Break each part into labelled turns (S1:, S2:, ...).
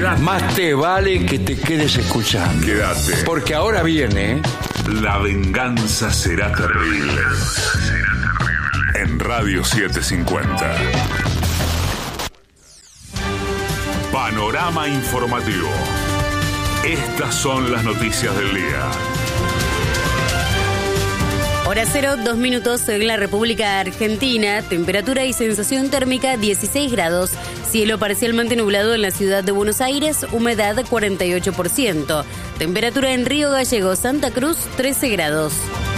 S1: Quédate.
S2: Más te vale que te quedes escuchando.
S1: Quédate.
S2: Porque ahora viene...
S1: La venganza será terrible. En Radio 750. Panorama informativo. Estas son las noticias del día.
S3: Hora 0, 2 minutos en la República Argentina. Temperatura y sensación térmica 16 grados. Cielo parcialmente nublado en la ciudad de Buenos Aires. Humedad 48%. Temperatura en Río Gallegos, Santa Cruz 13 grados.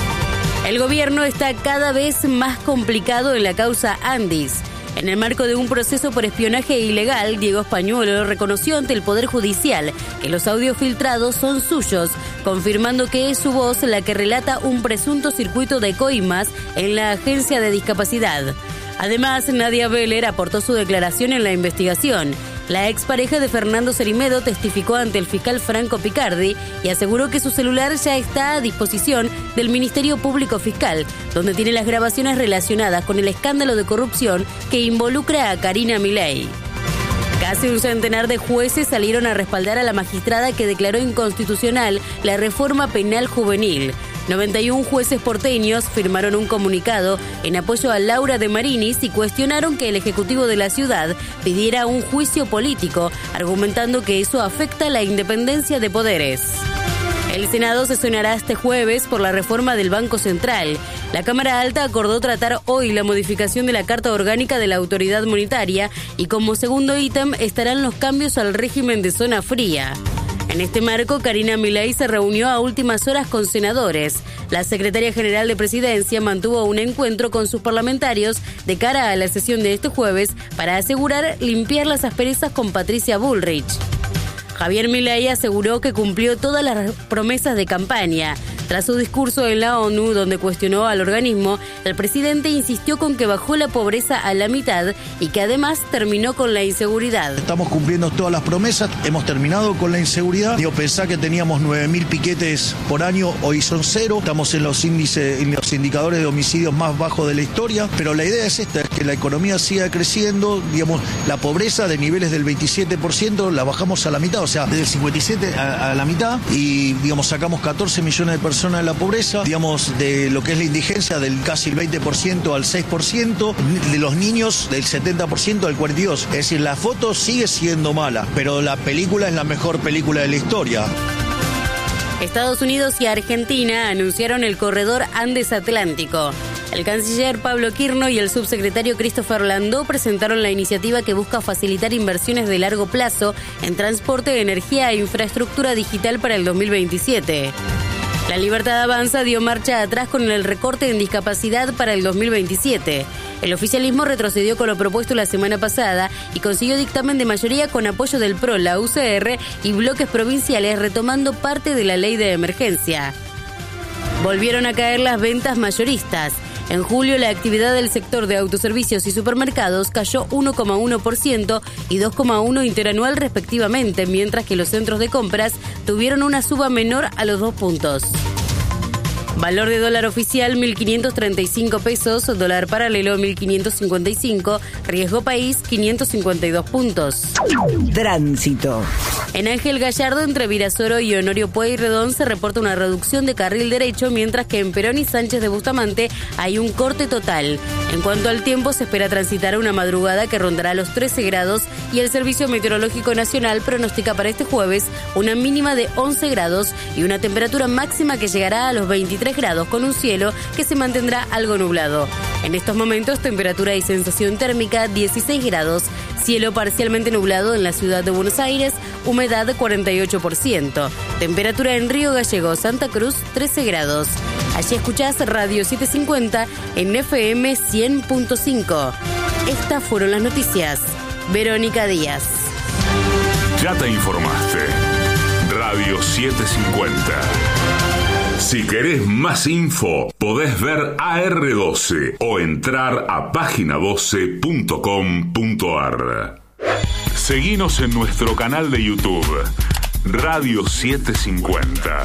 S3: El gobierno está cada vez más complicado en la causa Andis. En el marco de un proceso por espionaje ilegal, Diego Españuelo reconoció ante el Poder Judicial que los audios filtrados son suyos, confirmando que es su voz la que relata un presunto circuito de coimas en la Agencia de Discapacidad. Además, Nadia Beller aportó su declaración en la investigación. La expareja de Fernando Cerimedo testificó ante el fiscal Franco Picardi y aseguró que su celular ya está a disposición del Ministerio Público Fiscal, donde tiene las grabaciones relacionadas con el escándalo de corrupción que involucra a Karina Milei. Casi un centenar de jueces salieron a respaldar a la magistrada que declaró inconstitucional la reforma penal juvenil. 91 jueces porteños firmaron un comunicado en apoyo a Laura de Marinis y cuestionaron que el Ejecutivo de la ciudad pidiera un juicio político, argumentando que eso afecta la independencia de poderes. El Senado sesionará este jueves por la reforma del Banco Central. La Cámara Alta acordó tratar hoy la modificación de la Carta Orgánica de la Autoridad Monetaria y como segundo ítem estarán los cambios al régimen de zona fría. En este marco, Karina Milei se reunió a últimas horas con senadores. La secretaria general de Presidencia mantuvo un encuentro con sus parlamentarios de cara a la sesión de este jueves para asegurar limpiar las asperezas con Patricia Bullrich. Javier Milei aseguró que cumplió todas las promesas de campaña. Tras su discurso en la ONU, donde cuestionó al organismo, el presidente insistió con que bajó la pobreza a la mitad y que además terminó con la inseguridad.
S4: Estamos cumpliendo todas las promesas, hemos terminado con la inseguridad. Pensá que teníamos 9.000 piquetes por año, hoy son 0. Estamos en los índices, en los indicadores de homicidios más bajos de la historia, pero la idea es esta, es que la economía siga creciendo, la pobreza de niveles del 27% la bajamos a la mitad, o sea, desde el 57 a la mitad y, sacamos 14 millones de personas de la pobreza, de lo que es la indigencia del casi el 20% al 6%, de los niños del 70% al 42%. Es decir, la foto sigue siendo mala, pero la película es la mejor película de la historia.
S3: Estados Unidos y Argentina anunciaron el corredor Andes Atlántico. El canciller Pablo Quirno y el subsecretario Christopher Landó presentaron la iniciativa que busca facilitar inversiones de largo plazo en transporte, energía e infraestructura digital para el 2027. La Libertad Avanza dio marcha atrás con el recorte en discapacidad para el 2027. El oficialismo retrocedió con lo propuesto la semana pasada y consiguió dictamen de mayoría con apoyo del PRO, la UCR y bloques provinciales retomando parte de la ley de emergencia. Volvieron a caer las ventas mayoristas. En julio, la actividad del sector de autoservicios y supermercados cayó 1,1% y 2,1% interanual respectivamente, mientras que los centros de compras tuvieron una suba menor a los 2 puntos. Valor de dólar oficial 1.535 pesos, dólar paralelo 1.555, riesgo país 552 puntos.
S5: Tránsito.
S3: En Ángel Gallardo, entre Virasoro y Honorio Pueyrredón, se reporta una reducción de carril derecho, mientras que en Perón y Sánchez de Bustamante hay un corte total. En cuanto al tiempo, se espera transitar una madrugada que rondará los 13 grados y el Servicio Meteorológico Nacional pronostica para este jueves una mínima de 11 grados y una temperatura máxima que llegará a los 23 grados con un cielo que se mantendrá algo nublado. En estos momentos, temperatura y sensación térmica 16 grados, cielo parcialmente nublado en la ciudad de Buenos Aires, humedad 48%, temperatura en Río Gallegos, Santa Cruz 13 grados. Allí escuchás Radio 750 en FM 100.5. Estas fueron las noticias. Verónica Díaz.
S1: Ya te informaste. Radio 750. Si querés más info, podés ver AR12 o entrar a página12.com.ar. Seguinos en nuestro canal de YouTube, Radio 750.